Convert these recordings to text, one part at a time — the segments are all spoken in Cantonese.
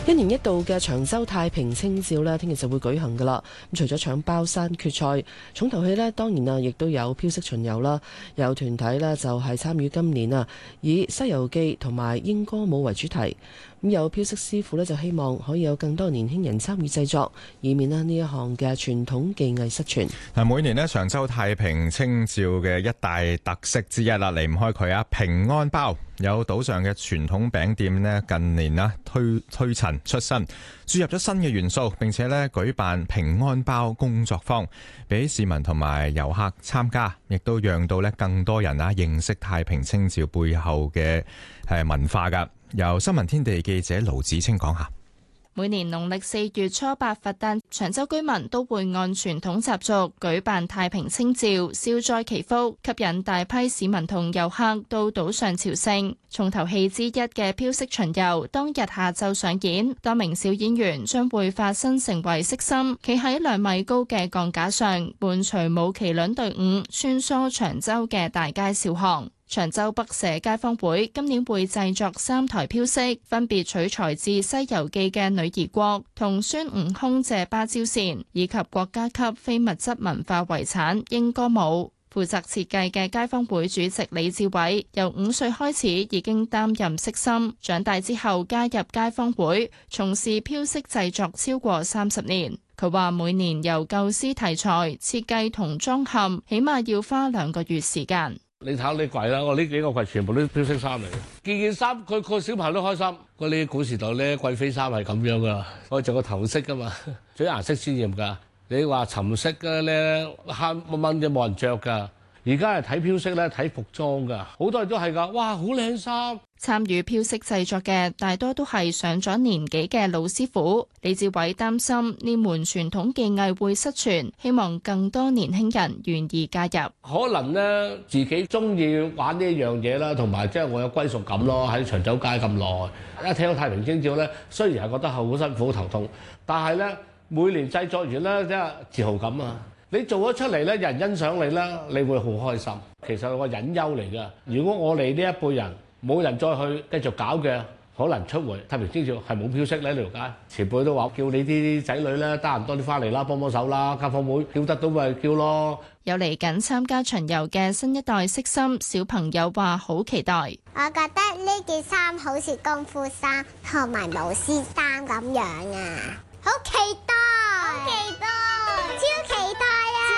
一年一度嘅長洲太平清醮呢，聽日就會舉行噶啦。咁除咗搶包山決賽，重頭戲呢，當然啊，亦都有飄色巡遊啦。有團體呢，就係參與今年啊，以《西遊記》同埋英歌舞為主題。咁有飄色師傅呢，就希望可以有更多年輕人參與製作，以免呢一項嘅傳統技藝失傳。 每年呢，長洲太平清醮嘅一大特色之一啦，離唔開佢啊，平安包。有島上嘅傳統餅店呢，近年啦推陳出新，注入咗新嘅元素，並且呢舉辦平安包工作坊，俾市民同埋遊客參加，亦都讓到呢更多人啊認識太平清醮背後嘅文化㗎。由新聞天地記者盧子清講下。 每年農曆4月初8佛誕，長洲居民都會按傳統習俗舉辦太平清醮，消災祈福，吸引大批市民同遊客到島上朝聖。重頭戲之一嘅飄色巡遊，當日下晝上演，多名小演員將會化身成為色心，企喺2米高嘅鋼架上，伴隨舞麒麟隊伍穿梭長洲嘅大街小巷。長洲北社街坊會今年會製作3台飄色，分別取材自《西遊記》嘅女兒國同孫悟空借芭蕉扇，以及國家級非物質文化遺產英歌舞。負責設計嘅街坊會主席李志偉，由5歲開始已經擔任色心，長大之後加入街坊會，從事飄色製作超過30年。佢話每年由構思題材、設計同裝嵌，起碼要花2個月時間。 你睇下你櫃啦，我呢幾個櫃全部都飄色衫嚟嘅，件衫佢個小朋友都開心。嗰啲古時代咧貴妃衫係咁樣噶，我做個頭飾噶嘛，最顏色鮮豔噶。你話沉色嘅咧黑掹掹嘅冇人着噶。而家係睇飄色咧，睇服裝噶，好多人都係噶，哇，好靚衫！ 參與飄色製作嘅大多都係上咗年紀嘅老師傅。李志偉擔心呢門傳統技藝會失傳，希望更多年輕人願意加入。 可能呢，自己中意玩呢樣嘢啦，同埋即係我有歸屬感咯。喺長洲街咁耐，一聽到太平清醮咧，雖然係覺得好辛苦、好頭痛，但係咧每年製作完咧，即係自豪感啊！你做咗出嚟咧，有人欣賞你啦，你會好開心。其實係個隱憂嚟㗎。如果我哋呢一輩人冇人再去繼續搞嘅，可能出回太平清醮係冇飄色咧呢條街。前輩都話叫你啲仔女咧，得閒多啲翻嚟啦，幫幫手啦，街坊會叫得到咪叫咯。 有嚟緊參加巡遊嘅新一代色心小朋友話好期待。 我覺得呢件衫好似功夫衫同埋舞獅衫咁樣啊，好期待，好期待，超期待！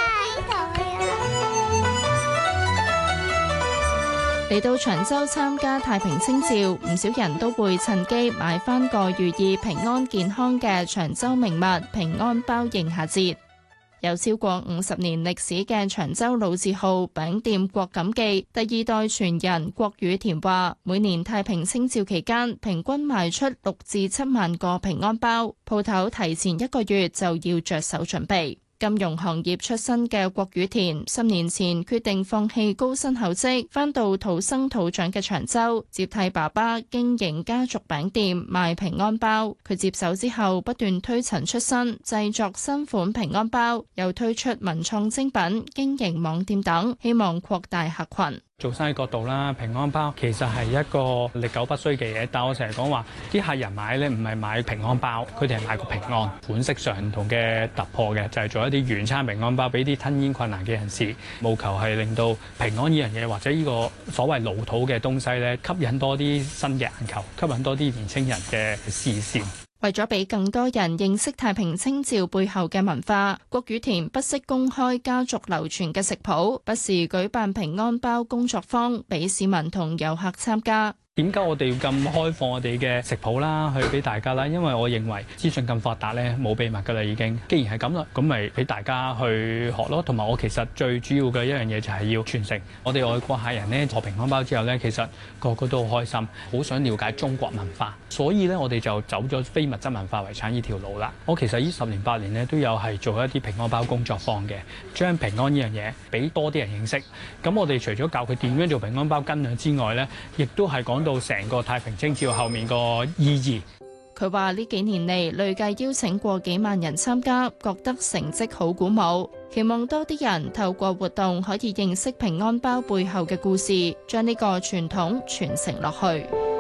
嚟到長洲參加太平清醮，唔少人都會趁機買返個寓意平安健康嘅長洲名物平安包應下節。有超過50年歷史嘅長洲老字號餅店郭錦記第2代傳人郭宇田話，每年太平清醮期間平均賣出6至7萬個平安包，鋪頭提前1個月就要着手準備。金融行業出身嘅郭宇田10年前決定放棄高薪厚職，返到土生土長嘅長洲，接替爸爸經營家族餅店賣平安包。佢接手之後不斷推陳出新，製作新款平安包，又推出文創精品，經營網店等，希望擴大客群。 做生意角度啦，平安包其實係一個歷久不衰嘅嘢，但我成日講話啲客人買咧唔係買平安包，佢哋係買個平安，款式上唔同嘅突破嘅，就係做一啲原餐平安包俾啲吞嚥困難嘅人士，務求係令到平安呢樣嘢或者呢個所謂老土嘅東西咧，吸引多啲新嘅眼球，吸引多啲年青人嘅視線。 為咗俾更多人認識太平清醮背後嘅文化，郭宇田不惜公開家族流傳嘅食譜，不時舉辦平安包工作坊，俾市民同遊客參加。 點解我哋要咁開放我哋嘅食譜啦，去俾大家啦？因為我認為資訊咁發達咧，冇秘密噶啦已經。既然係咁啦，咁咪俾大家去學咯。同埋我其實最主要嘅一樣嘢就係要傳承。我哋外國客人咧學平安包之後咧，其實個個都好開心，好想了解中國文化。所以咧，我哋就走咗非物質文化遺產呢條路啦。我其實呢10年8年咧都有係做一啲平安包工作坊嘅，將平安呢樣嘢俾多啲人認識。咁我哋除咗教佢點樣做平安包斤兩之外咧，亦都係講到成個太平清醮後面個意義。 佢話呢幾年嚟累計邀請過幾萬人參加，覺得成績好鼓舞，期望多啲人透過活動可以認識平安包背後嘅故事，將呢個傳統傳承落去。